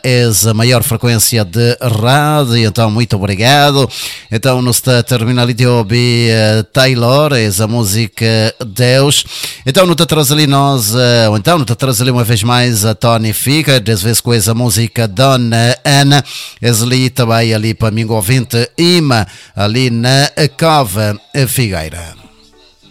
é a maior frequência de rádio, então muito obrigado. Então nos está terminando de ouvir Taylor, é a música Deus. Então não te traz ali nós, ou então não te traz ali uma vez mais a Tony Fica, dessa vez com essa música Dona Ana, ali também ali para mim ouvinte Ima, ali na Cova Figueira.